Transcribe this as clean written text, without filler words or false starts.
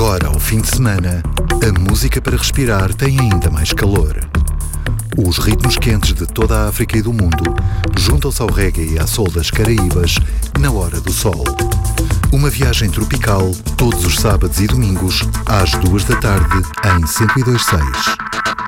Agora, ao fim de semana, a música para respirar tem ainda mais calor. Os ritmos quentes de toda a África e do mundo juntam-se ao reggae e à soul das Caraíbas na Hora do Sol. Uma viagem tropical todos os sábados e domingos às 2 da tarde em 102.6.